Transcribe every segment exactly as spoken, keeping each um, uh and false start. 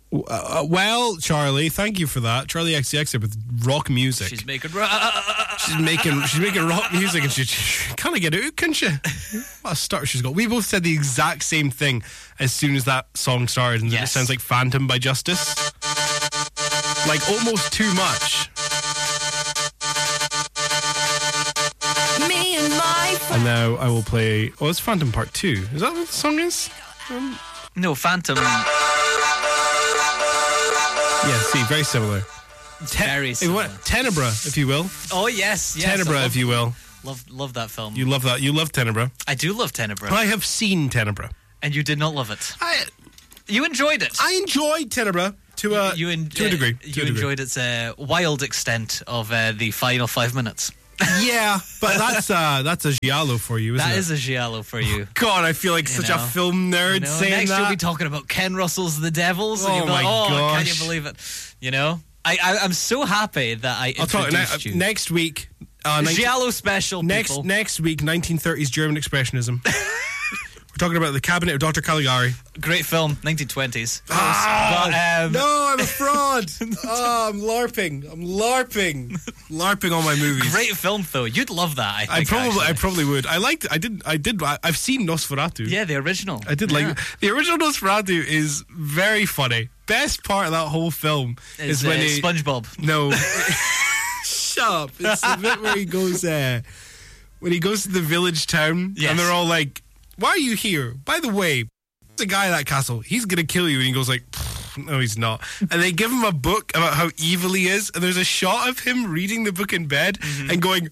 Uh, well, Charlie, thank you for that. Charlie X C X with rock music. She's making rock. She's making she's making rock music, and she, she kind of get it out, couldn't she? What a start she's got. We both said the exact same thing as soon as that song started, and yes. it sounds like Phantom by Justice. Like almost too much. Me and my And now I will play. Oh, it's Phantom Part Two. Is that what the song is? Um, no, Phantom. Yeah, see, very similar. Ten- very similar. Tenebra, if you will. Oh, yes, yes. Tenebra, love, if you will. Love love that film. You love that. You love Tenebra. I do love Tenebra. I have seen Tenebra. And you did not love it. I, you enjoyed it. I enjoyed Tenebra to a, you en- to a degree. Uh, to you a degree. enjoyed its uh, wild extent of uh, the final five minutes. Yeah, but that's uh, that's a giallo for you, isn't that it? That is a giallo for you. God, I feel like you such know, a film nerd you know, saying next that. Next you'll be talking about Ken Russell's The Devils. Oh, and you'll be my like, oh, gosh. can you believe it? You know? I, I, I'm so happy that I I'll talk introduced ne- you. Next week. Uh, giallo special, next, people. Next week, nineteen thirties German Expressionism. We're talking about The Cabinet of Doctor Caligari. Great film, nineteen twenties. Ah, but, um, no, I'm a fraud. Oh, I'm LARPing. I'm LARPing. LARPing on my movies. Great film, though. You'd love that, I think. I probably, actually. I probably would. I liked. I did. I did. I, I've seen Nosferatu. Yeah, the original. I did yeah. like the original Nosferatu. Is very funny. Best part of that whole film is, is when uh, he, SpongeBob. No, shut up. It's the bit where he goes. Uh, when he goes to the village town, yes. and they're all like, "Why are you here? By the way, the guy at that castle. He's gonna kill you." And he goes like, "No, he's not." And they give him a book about how evil he is, and there's a shot of him reading the book in bed mm-hmm. and going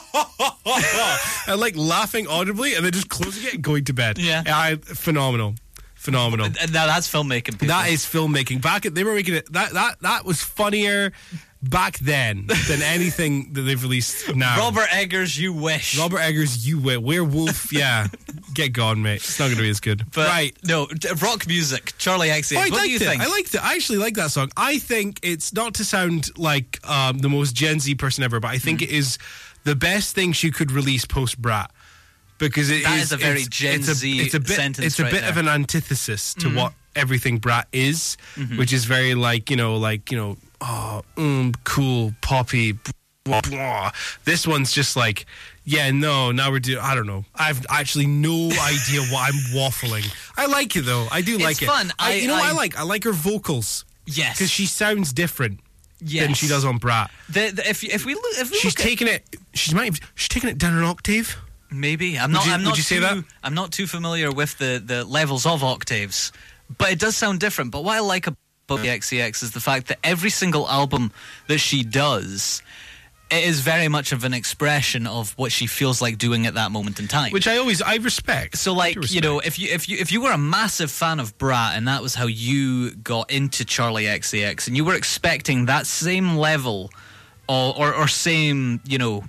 and like laughing audibly, and then just closing it and going to bed. Yeah, I, phenomenal, phenomenal. Now that's filmmaking. People. That is filmmaking. Back at, they were making it. That that that was funnier back then than anything that they've released now. Robert Eggers, you wish. Robert Eggers, you wish. Werewolf, yeah. Get gone, mate. It's not going to be as good. But right. No, rock music. Charlie X C X. Oh, I what liked do you it. think? I liked it. I actually like that song. I think it's not to sound like um, the most Gen Z person ever, but I think mm. it is the best thing she could release post Brat. Because it that is, is a very it's, Gen it's a, Z it's a bit, sentence. It's a right bit there. of an antithesis to mm-hmm. what everything Brat is, mm-hmm. which is very like, you know, like, you know, oh, mm, cool, poppy, blah, blah. This one's just like, yeah, no, now we're doing, I don't know. I've actually no idea what I'm waffling. I like it, though. I do it's like it. fun. I, I, you know I, what I like? I like her vocals. Yes. Because she sounds different yes. than she does on Brat. The, the, if, if we look, if we she's look taking at, it, she's, might, she's taking it down an octave. Maybe. I'm not, would you, I'm not would you too, say that? I'm not too familiar with the, the levels of octaves, but it does sound different. But what I like about the X C X is the fact that every single album that she does, it is very much of an expression of what she feels like doing at that moment in time. Which I always, I respect. So, like, respect. you know, if you if you if you were a massive fan of Brat and that was how you got into Charlie X C X, and you were expecting that same level or or, or same, you know,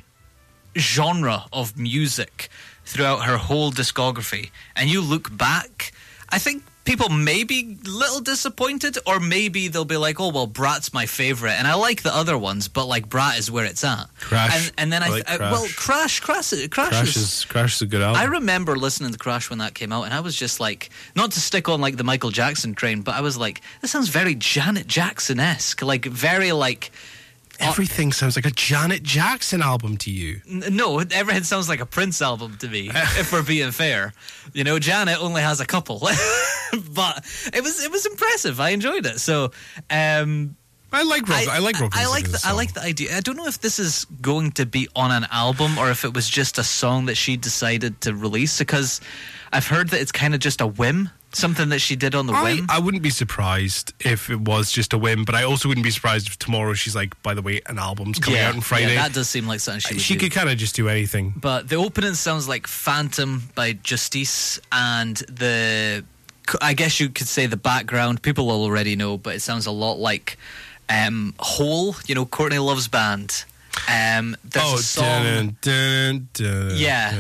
genre of music throughout her whole discography, and you look back, I think people may be a little disappointed, or maybe they'll be like, oh, well, Brat's my favourite, and I like the other ones, but, like, Brat is where it's at. Crash. And, and then I, I, like I Crash. well, Crash, Crash, Crash, Crash is, is, Crash is a good album. I remember listening to Crash when that came out, and I was just like, not to stick on, like, the Michael Jackson train, but I was like, this sounds very Janet Jackson-esque, like, very, like... Everything sounds like a Janet Jackson album to you. N- no, everything sounds like a Prince album to me, if we're being fair. You know, Janet only has a couple. But it was it was impressive. I enjoyed it. So um, I like rock. I, I like rock. I, I like the, I like the idea. I don't know if this is going to be on an album or if it was just a song that she decided to release, because I've heard that it's kind of just a whim. Something that she did on the I, whim. I wouldn't be surprised if it was just a whim, but I also wouldn't be surprised if tomorrow she's like, by the way, an album's coming yeah, out on Friday. Yeah, that does seem like something she would She do. could kind of just do anything. But the opening sounds like Phantom by Justice, and the, I guess you could say the background, people will already know, but it sounds a lot like um, Hole, you know, Courtney Love's band. Um, there's oh, a song. Dun, dun, dun, yeah.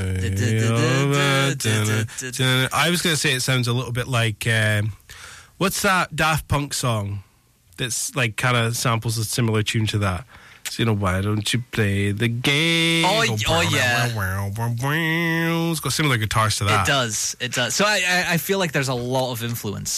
dun, dun, dun. I was going to say it sounds a little bit like, um, what's that Daft Punk song that's like kind of samples a similar tune to that? So, you know, why don't you play the game? Oh, oh yeah. It's got similar guitars to that. It does. It does. So I, I, I feel like there's a lot of influence.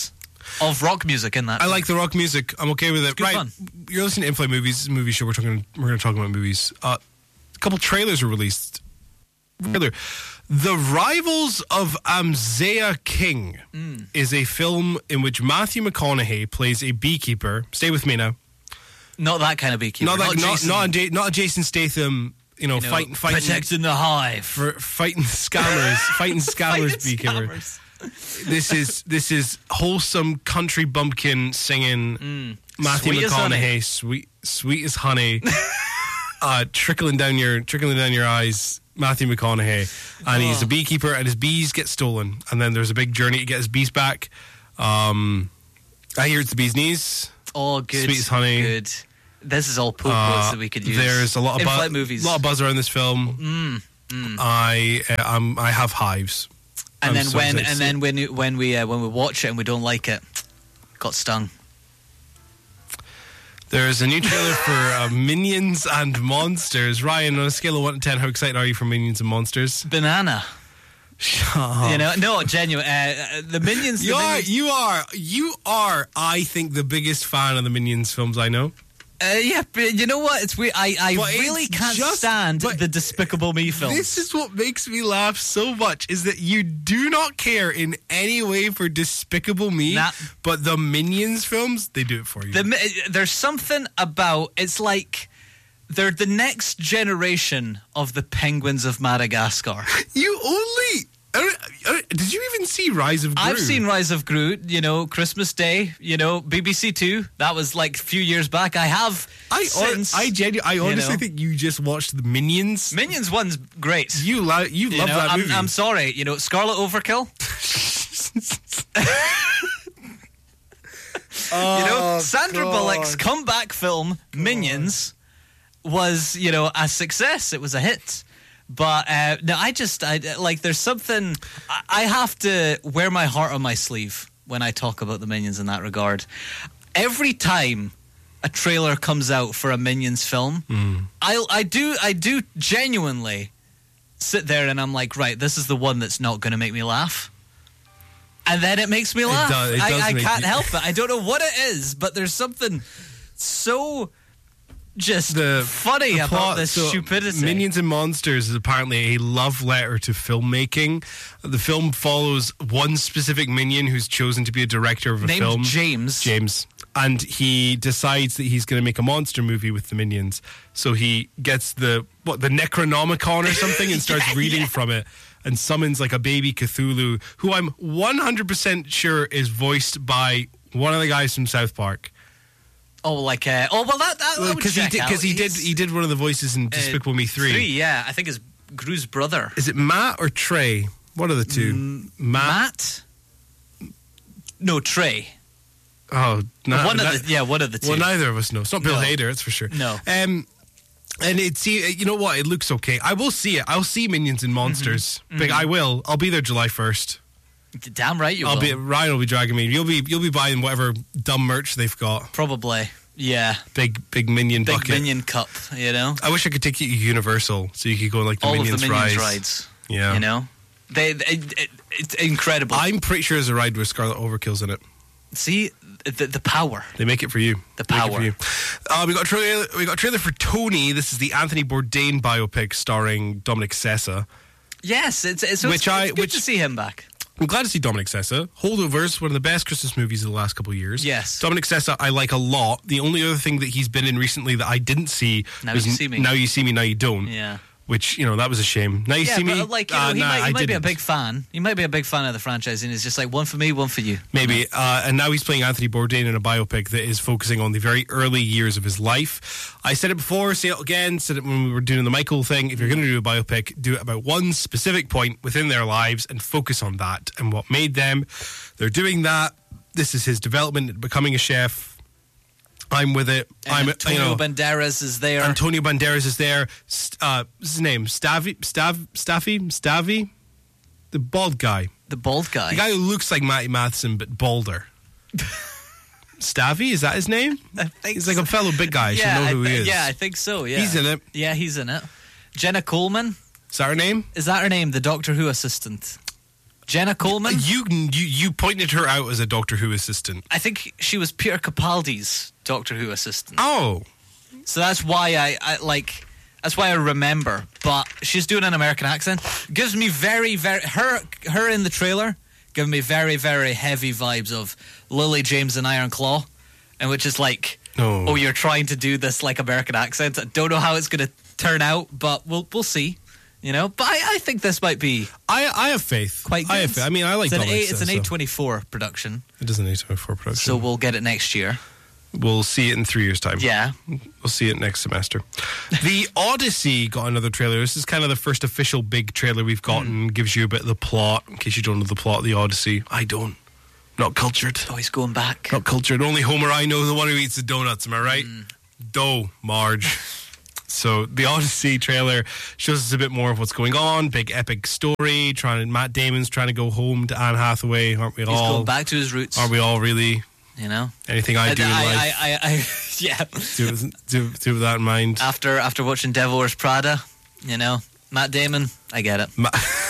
of rock music in that. I like the rock music. I'm okay with it. good Right, fun. you're listening to In-Flight Movies. This is a movie show. We're talking. We're going to talk about movies. Uh, a couple trailers were released. Trailer. The Rivals of Amzea King Mm. is a film in which Matthew McConaughey plays a beekeeper. Stay with me now. Not that kind of beekeeper. Not like not Jason, not a, Ja- not a Jason Statham. You know, you know, fighting fighting protecting the hive. for fighting scammers, fighting scammers, Fighting beekeeper. scammers. This is this is wholesome country bumpkin singing. Matthew Mm. Sweet as McConaughey, honey. sweet sweet as honey, uh, trickling down your trickling down your eyes. Matthew McConaughey, and he's Oh. a beekeeper, and his bees get stolen, and then there's a big journey to get his bees back. Um, I hear it's the bee's knees. Oh, good. Sweet as honey. Good. This is all poke Uh, quotes that we could use. There's a lot of In-flight buzz, movies. lot of buzz around this film. Mm, I uh, I'm, I have hives. and I'm then so when excited to and see then it. when you- when we uh, when we watch it and we don't like it, got stung. There's a new trailer for uh, Minions and Monsters. Ryan, on a scale of one to ten, how excited are you for Minions and Monsters? Banana. Shut up. You know, no, genuine. Uh, the minions. You the are, minions you are, you are, I think, the biggest fan of the Minions films I know. uh, yeah, but you know what? It's weird. I, I But really it's can't just- stand but the Despicable Me films. This is what makes me laugh so much, is that you do not care in any way for Despicable Me, Nah. but the Minions films, they do it for you. The, mi- there's something about it's like they're the next generation of the Penguins of Madagascar. you only... I don't- I don't- did you even see Rise of Gru? I've seen Rise of Groot, you know, Christmas Day, you know, B B C Two. That was like a few years back. I have I, since. I, genu- I honestly know. think you just watched the Minions. Minions one's great. You, lo- you, You love know, that I'm, movie. I'm sorry, you know, Scarlet Overkill. You know, Sandra God. Bullock's comeback film Minions was, you know, a success. It was a hit. But uh, no, I just I like. There's something I, I have to wear my heart on my sleeve when I talk about the Minions in that regard. Every time a trailer comes out for a Minions film, Mm. I I do I do genuinely sit there and I'm like, right, this is the one that's not going to make me laugh. And then it makes me laugh. does- it does I, I make can't you- help it. I don't know what it is, but there's something so just The- funny the about plot- this so stupidity. Minions and Monsters is apparently a love letter to filmmaking. The film follows one specific minion who's chosen to be a director of a Named film. James. James. And he decides that he's going to make a monster movie with the Minions. So he gets the what the Necronomicon or something and starts Yeah, reading yeah. from it and summons like a baby Cthulhu, who I'm one hundred percent sure is voiced by one of the guys from South Park. Oh, like uh, oh well, that that I would Because he check did out. because he did He's, he did one of the voices in uh, Despicable Me three. Three, yeah. I think it's Gru's brother. Is it Matt or Trey? What are the two? Matt. Matt? No, Trey. Oh, no, one no- of the yeah, one of the two. well, neither of us know. It's not Bill No. Hader, that's for sure. No. Um, and it see, you know what? It looks okay. I will see it. I'll see Minions and Monsters. Mm-hmm. Big, I will. I'll be there July first. Damn right you I'll will. be Ryan will be dragging me. You'll be you'll be buying whatever dumb merch they've got. Probably. Yeah. Big big Minion Big bucket. Minion cup, you know? I wish I could take you to Universal so you could go on like the All Minions, of the Minions rides. rides. Yeah. You know? They, they it, it, it's incredible. I'm pretty sure there's a ride with Scarlet Overkill's in it. See the, the power. They make it for you. The They make it power. for you. Uh, we got a trailer. We got a trailer for Tony. This is the Anthony Bourdain biopic starring Dominic Sessa. Yes, it's it's, so Which it's, I- it's good which- to see him back. I'm glad to see Dominic Sessa. Holdovers, one of the best Christmas movies of the last couple of years. Yes. Dominic Sessa, I like a lot. The only other thing that he's been in recently that I didn't see Now was You See Me. Now You See Me, Now You Don't. Yeah. Which, you know, that was a shame. Now You Yeah, See but Me. like you know, uh, he nah, might, he I might be a didn't. big fan. He might be a big fan of the franchise, and it's just like one for me, one for you. Maybe. Uh, and now he's playing Anthony Bourdain in a biopic that is focusing on the very early years of his life. I said it before, say it again, said it when we were doing the Michael thing. If you're going to do a biopic, do it about one specific point within their lives and focus on that and what made them. They're doing that. This is his development, becoming a chef. I'm with it. And I'm, Antonio you know, Banderas is there. Antonio Banderas is there. St- uh, what's his name? Stavi? Stav? Staffy? Stavi? The bald guy. the bald guy. The guy who looks like Matty Matheson but balder. Stavy, is that his name? I think He's like a fellow big guy. I should yeah, know I who he thi- is. yeah, I think so. Yeah, He's in it. Yeah, he's in it. Jenna Coleman, Is that her name? is that her name? The Doctor Who assistant. Jenna Coleman. You, you you pointed her out as a Doctor Who assistant. I think she was Peter Capaldi's Doctor Who assistant. Oh, So that's why I, I like. That's why I remember. But she's doing an American accent. Gives me very, very her her in the trailer. Giving me very, very heavy vibes of Lily James and Iron Claw, and which is like, Oh. oh, you're trying to do this like American accent. I don't know how it's going to turn out, but we'll we'll see. You know, but I, I think this might be I I have faith. quite good. I have faith. I mean, I like it's an, Daleks, A, it's an so- A twenty-four production, It is an A twenty-four production. so we'll get it next year. We'll see it in three years' time. Yeah. We'll see it next semester. The Odyssey got another trailer. This is kind of the first official big trailer we've gotten. Mm. Gives you a bit of the plot, in case you don't know the plot of the Odyssey. I don't. Not cultured. Oh, he's going back. Not cultured. Only Homer I know, the one who eats the donuts. Am I right? Mm. Dough, Marge. So the Odyssey trailer shows us a bit more of what's going on. Big epic story. Trying Matt Damon's trying to go home to Anne Hathaway. Aren't we He's all? going back to his roots. Aren't we all really? You know. Anything I do in I, life, I, I, I, yeah. do, do, do with that in mind. After after watching Devil Wears Prada, you know, Matt Damon, I get it. Ma-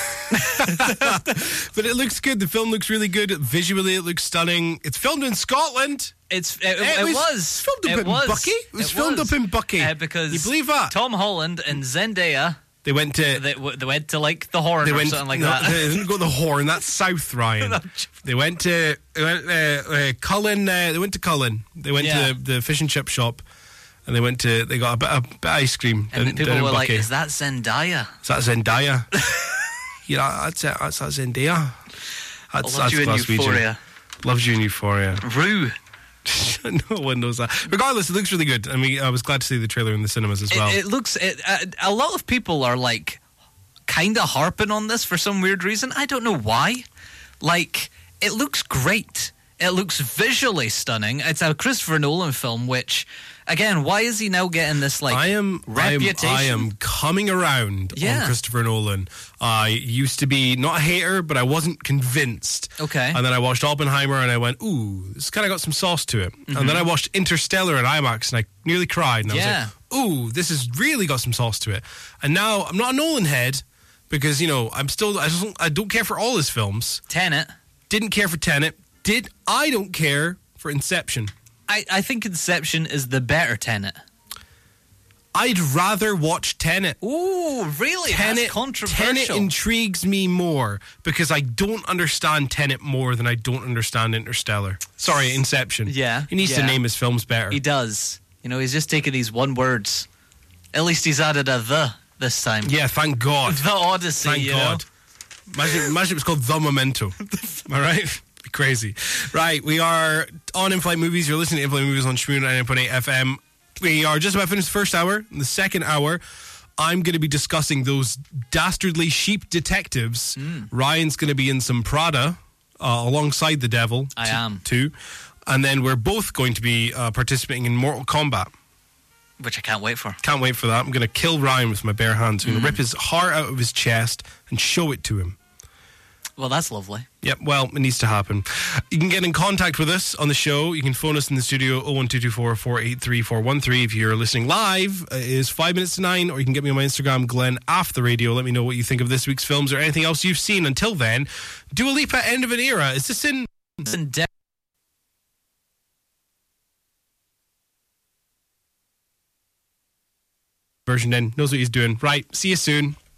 but it looks good. The film looks really good. Visually, it looks stunning. It's filmed in Scotland. It's it, it, It it was was filmed up it in was. Bucky? It was It filmed was. up in Bucky. Uh, because You believe that? Tom Holland and Zendaya, They went to. they, w- they went to like the Horn They or went. something like no, that. They didn't go to the Horn. That's South, Ryan. They went to. They went, uh, uh, Cullen. Uh, they went to Cullen. They went Yeah. to the, the fish and chip shop, and they went to. They got a bit, a bit of ice cream. And down- people down in were like, Bucky. "Is that Zendaya?" Is that Zendaya? Yeah, that's it. That's that Zendaya. That's, I loved that's you in Glaswegian. Euphoria. Loved you in Euphoria. Rue. No one knows that. Regardless, it looks really good. I mean, I was glad to see the trailer in the cinemas as well. It, it looks. It, uh, a lot of people are like, kind of harping on this for some weird reason. I don't know why. Like, it looks great. It looks visually stunning. It's a Christopher Nolan film, which, again, why is he now getting this like I am, I am, reputation? I am coming around Yeah. on Christopher Nolan. I used to be not a hater, but I wasn't convinced. Okay. And then I watched Oppenheimer, and I went, "Ooh, this kind of got some sauce to it." And then I watched Interstellar in IMAX, and I nearly cried. And I Yeah. was like, "Ooh, this has really got some sauce to it." And now I'm not a Nolan head because you know I'm still I don't I don't care for all his films. Tenet. Didn't care for Tenet. Did I don't care for Inception. I, I think Inception is the better Tenet. I'd rather watch Tenet. Ooh, really? Tenet, That's controversial. Tenet intrigues me more because I don't understand Tenet more than I don't understand Interstellar. Sorry, Inception. Yeah, He needs to yeah. name his films better. He does. You know, he's just taking these one words. At least he's added a the this time. Yeah, thank God. The Odyssey. Thank you God. Imagine, imagine it was called The Memento. All right? Be crazy. Right, we are on In-Flight Movies. You're listening to In-Flight Movies on Shmoon ninety-nine point eight F M. We are just about finished the first hour. In the second hour, I'm going to be discussing those dastardly sheep detectives. Hmm. Ryan's going to be in some Prada uh, alongside the devil. I t- am. Too. And then we're both going to be uh, participating in Mortal Kombat. know? Which I can't wait for. Can't wait for that. I'm going to kill Ryan with my bare hands. I'm going to rip his heart out of his chest and show it to him. Well, that's lovely. Yep, well, it needs to happen. You can get in contact with us on the show. You can phone us in the studio, oh one two two four, four eight three, four one three. If you're listening live, it is five minutes to nine, or you can get me on my Instagram, Glenn, after the radio. Let me know what you think of this week's films or anything else you've seen. Until then, Dua Lipa, End of an Era. Is this in... It's in de- version then? Knows what he's doing. Right, see you soon.